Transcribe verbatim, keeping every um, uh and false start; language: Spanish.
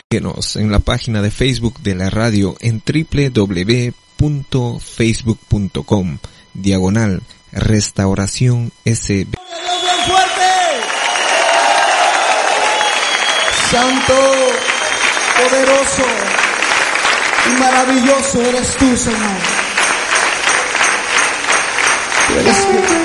Síguenos en la página de Facebook de la radio en doble u doble u doble u punto facebook punto com diagonal Restauración S B. ¡Bien fuerte! Santo, poderoso y maravilloso eres tú, Señor. Tú eres